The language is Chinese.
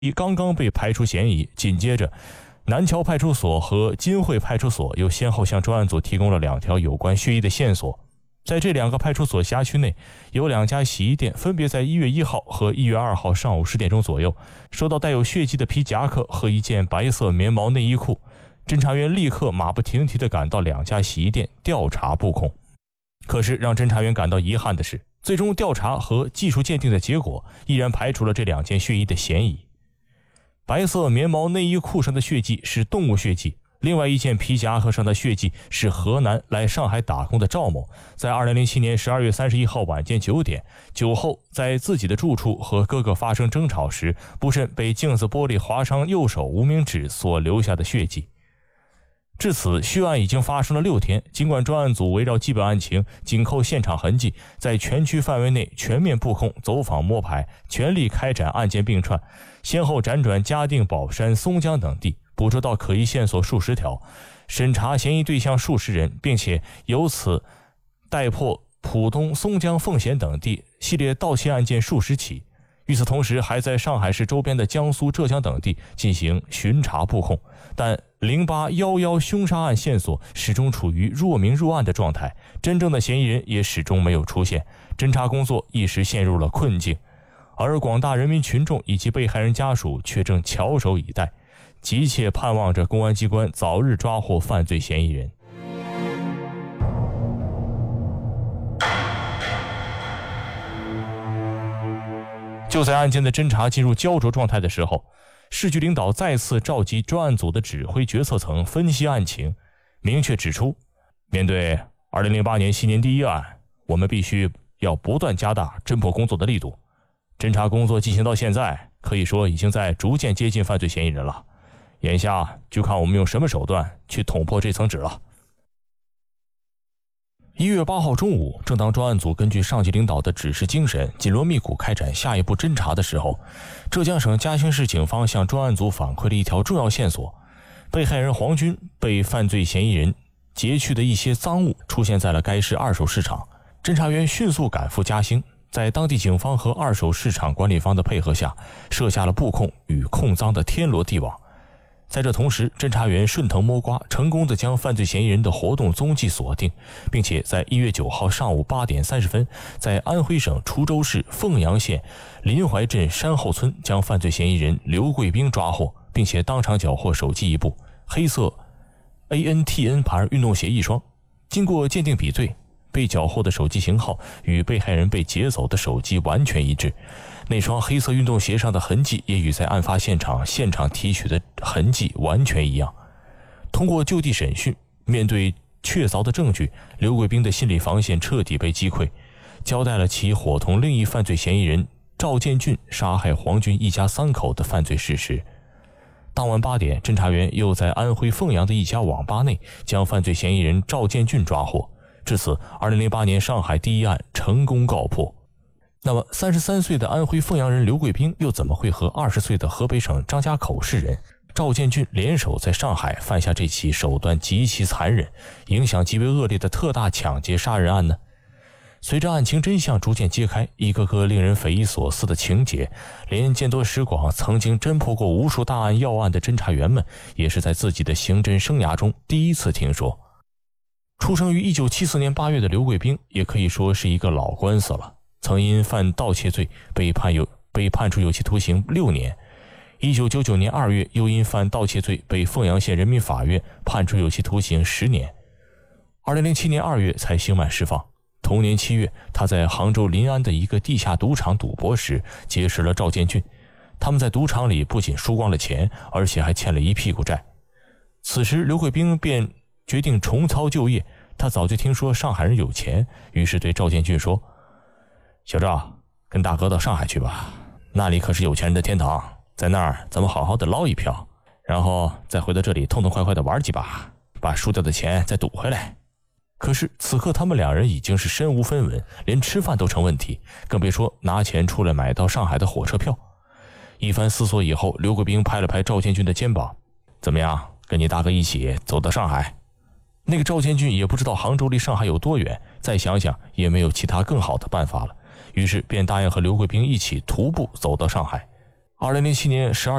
刚刚被排除嫌疑，紧接着南桥派出所和金汇派出所又先后向专案组提供了2条有关血液的线索。在这2个派出所辖区内，有2家洗衣店分别在1月1号和1月2号上午10点钟左右收到带有血迹的皮夹克和一件白色棉毛内衣裤。侦查员立刻马不停蹄地赶到2家洗衣店调查布控。可是让侦查员感到遗憾的是，最终调查和技术鉴定的结果依然排除了这2件血衣的嫌疑。白色棉毛内衣裤上的血迹是动物血迹，另外一件皮夹克上的血迹是河南来上海打工的赵某，在2007年12月31号晚间9点，酒后在自己的住处和哥哥发生争吵时，不慎被镜子玻璃划伤右手无名指所留下的血迹。至此，血案已经发生了6天，尽管专案组围绕基本案情，紧扣现场痕迹，在全区范围内全面布控、走访摸排，全力开展案件并串，先后辗转嘉定、宝山、松江等地，捕捉到可疑线索数十条，审查嫌疑对象数十人，并且由此逮破浦东、松江、奉贤等地系列盗窃案件数十起。与此同时，还在上海市周边的江苏、浙江等地进行巡查布控，但0811凶杀案线索始终处于若明若暗的状态，真正的嫌疑人也始终没有出现，侦查工作一时陷入了困境。而广大人民群众以及被害人家属却正翘首以待，急切盼望着公安机关早日抓获犯罪嫌疑人。就在案件的侦查进入焦灼状态的时候，市局领导再次召集专案组的指挥决策层分析案情，明确指出，面对2008年新年第一案，我们必须要不断加大侦破工作的力度。侦查工作进行到现在，可以说已经在逐渐接近犯罪嫌疑人了，眼下就看我们用什么手段去捅破这层纸了。1月8号中午，正当专案组根据上级领导的指示精神，紧锣密鼓开展下一步侦查的时候，浙江省嘉兴市警方向专案组反馈了一条重要线索：被害人黄军被犯罪嫌疑人劫去的一些赃物出现在了该市二手市场。侦查员迅速赶赴嘉兴，在当地警方和二手市场管理方的配合下，设下了布控与控赃的天罗地网。在这同时，侦查员顺藤摸瓜，成功地将犯罪嫌疑人的活动踪迹锁定，并且在1月9号上午8点30分，在安徽省滁州市凤阳县临淮镇山后村将犯罪嫌疑人刘贵兵抓获，并且当场缴获手机一部、黑色 ANTN 牌运动鞋1双。经过鉴定比对，被缴获的手机型号与被害人被劫走的手机完全一致，那双黑色运动鞋上的痕迹也与在案发现场提取的痕迹完全一样。通过就地审讯，面对确凿的证据，刘贵兵的心理防线彻底被击溃，交代了其伙同另一犯罪嫌疑人赵建俊杀害黄军一家3口的犯罪事实。当晚8点，侦查员又在安徽凤阳的一家网吧内将犯罪嫌疑人赵建俊抓获。至此，2008年上海第一案成功告破。那么33岁的安徽凤阳人刘贵兵又怎么会和20岁的河北省张家口市人赵建俊联手在上海犯下这起手段极其残忍、影响极为恶劣的特大抢劫杀人案呢？随着案情真相逐渐揭开，一个个令人匪夷所思的情节，连见多识广、曾经侦破过无数大案要案的侦查员们，也是在自己的刑侦生涯中第一次听说。出生于1974年8月的刘贵兵也可以说是一个老官司了，曾因犯盗窃罪被判处有期徒刑6年。1999年2月又因犯盗窃罪被凤阳县人民法院判处有期徒刑10年。2007年2月才刑满释放。同年7月，他在杭州临安的一个地下赌场赌博时结识了赵建俊，他们在赌场里不仅输光了钱，而且还欠了一屁股债。此时刘贵兵便决定重操旧业，他早就听说上海人有钱，于是对赵建俊说：“小赵，跟大哥到上海去吧，那里可是有钱人的天堂，在那儿咱们好好的捞一票，然后再回到这里痛痛快快的玩几把，把输掉的钱再赌回来。”可是此刻他们2人已经是身无分文，连吃饭都成问题，更别说拿钱出来买到上海的火车票。一番思索以后，刘贵兵拍了拍赵建军的肩膀：“怎么样，跟你大哥一起走到上海？”那个赵建军也不知道杭州离上海有多远，再想想也没有其他更好的办法了，于是便答应和刘贵兵一起徒步走到上海。 2007年12